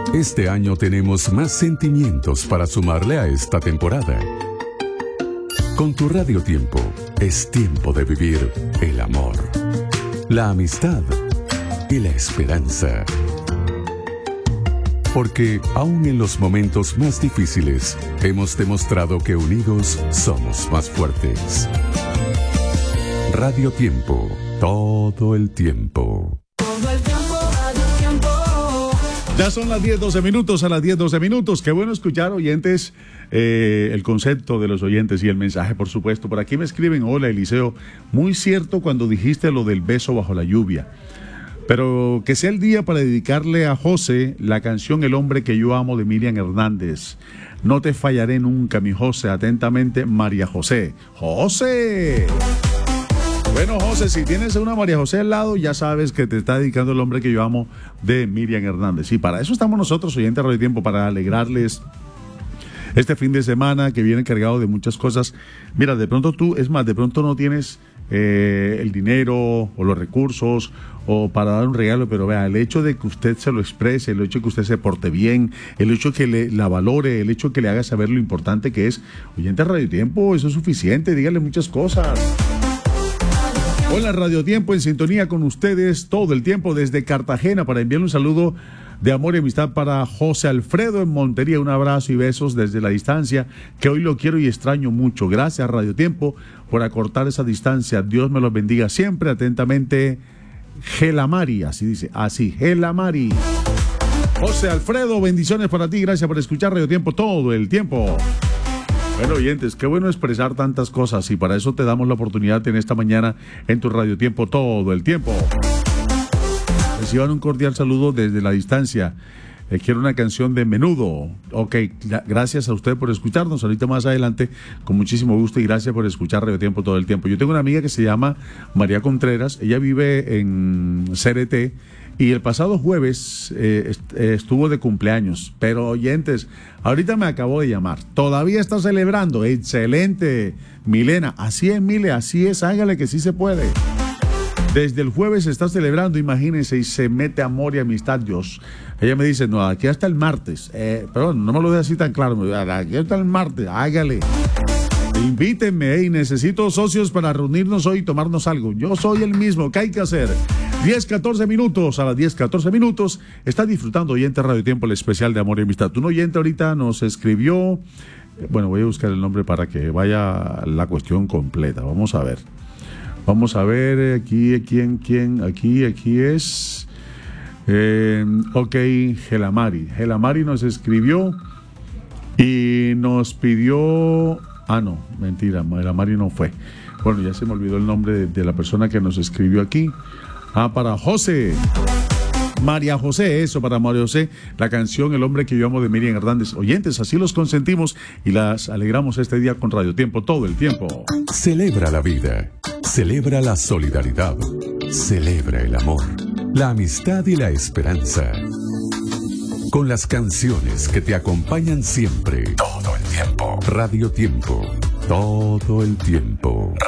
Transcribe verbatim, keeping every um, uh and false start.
Este año tenemos más sentimientos para sumarle a esta temporada. Con tu Radio Tiempo, es tiempo de vivir el amor, la amistad y la esperanza. Porque aún en los momentos más difíciles, hemos demostrado que unidos somos más fuertes. Radio Tiempo, todo el tiempo. Todo el tiempo, Radio Tiempo. Ya son las diez, doce minutos, a las diez, doce minutos. Qué bueno escuchar, oyentes, eh, el concepto de los oyentes y el mensaje, por supuesto. Por aquí me escriben: hola, Eliseo, muy cierto cuando dijiste lo del beso bajo la lluvia. Pero que sea el día para dedicarle a José la canción El hombre que yo amo de Miriam Hernández. No te fallaré nunca, mi José. Atentamente, María José. ¡José! Bueno, José, si tienes una María José al lado, ya sabes que te está dedicando El hombre que yo amo de Miriam Hernández. Y para eso estamos nosotros, oyentes de Radio Tiempo, para alegrarles este fin de semana que viene cargado de muchas cosas. Mira, de pronto tú, es más, de pronto no tienes eh, el dinero o los recursos o para dar un regalo, pero vea, el hecho de que usted se lo exprese, el hecho de que usted se porte bien, el hecho de que le, la valore, el hecho de que le haga saber lo importante que es, oyente de Radio Tiempo, eso es suficiente, dígale muchas cosas. Hola, Radio Tiempo, en sintonía con ustedes todo el tiempo desde Cartagena para enviarle un saludo de amor y amistad para José Alfredo en Montería. Un abrazo y besos desde la distancia, que hoy lo quiero y extraño mucho. Gracias, Radio Tiempo, por acortar esa distancia. Dios me los bendiga siempre. Atentamente, Gelamari, así dice, así, Gelamari. José Alfredo, bendiciones para ti. Gracias por escuchar Radio Tiempo todo el tiempo. Bueno, oyentes, qué bueno expresar tantas cosas y para eso te damos la oportunidad en esta mañana en tu Radio Tiempo todo el tiempo. Reciban un cordial saludo desde la distancia. Eh, quiero una canción de Menudo. Ok, gracias a usted por escucharnos. Ahorita más adelante, con muchísimo gusto y gracias por escuchar Radio Tiempo todo el tiempo. Yo tengo una amiga que se llama María Contreras. Ella vive en C R T. Y el pasado jueves eh, est- estuvo de cumpleaños. Pero, oyentes, ahorita me acabó de llamar. Todavía está celebrando. Excelente, Milena. Así es, Mile, así es. Hágale que sí se puede. Desde el jueves se está celebrando, imagínense, y se mete amor y amistad, Dios. Ella me dice, no, aquí hasta el martes. Eh, perdón, no me lo dé así tan claro. Aquí hasta el martes, hágale. Invítenme, eh, y necesito socios para reunirnos hoy y tomarnos algo. Yo soy el mismo, ¿qué hay que hacer? diez, catorce minutos, a las diez, catorce minutos, está disfrutando oyente Radio Tiempo, el especial de amor y amistad. Un oyente ahorita nos escribió, bueno, voy a buscar el nombre para que vaya la cuestión completa, vamos a ver. Vamos a ver, aquí, ¿quién, quién? Aquí, aquí es, eh, ok, Gelamari. Gelamari nos escribió y nos pidió, ah, no, mentira, Gelamari no fue. Bueno, ya se me olvidó el nombre de, de la persona que nos escribió aquí. Ah, para José. María José, eso, para María José, la canción El hombre que yo amo de Miriam Hernández. Oyentes, así los consentimos y las alegramos este día con Radio Tiempo todo el tiempo. Celebra la vida, celebra la solidaridad, celebra el amor, la amistad y la esperanza. Con las canciones que te acompañan siempre, todo el tiempo. Radio Tiempo, todo el tiempo.